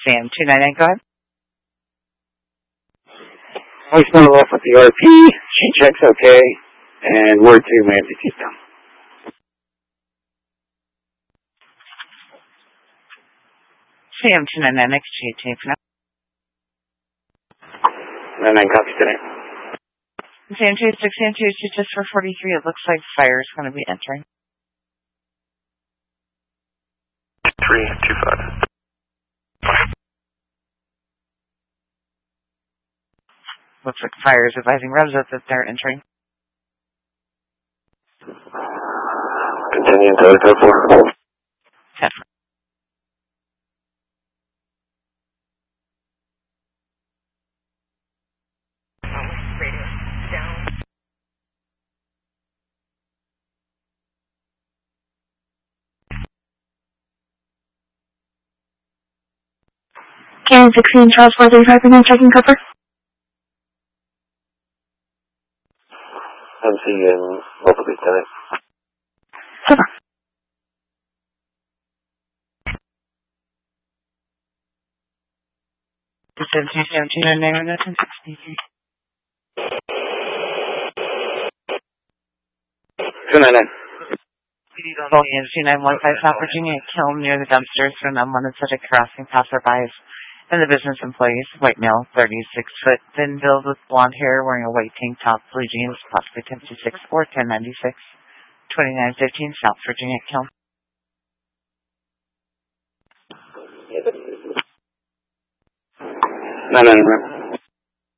Sam 299, go ahead. Always been left with the RP. She checks okay. And word to my empty system. Sam 299, next GT for now. 99 copies today. Sam 26, Sam 22, just for 43. It looks like fire is going to be entering. 325. Looks like fire is advising revs up that they're entering. Continue until code 4. 10. Karen 16, Charles 435, begin checking cover. MC in multiple tonight. Cover. Sam 299, that's 63. 299. Volume 2915, South Virginia, kiln near the dumpsters for an unwanted subject harassing passerbys and the business employees. White male, 36 foot, thin build with blonde hair, wearing a white tank top, blue jeans, possibly 1056 or 1096. 2915, South Virginia, kiln. 99.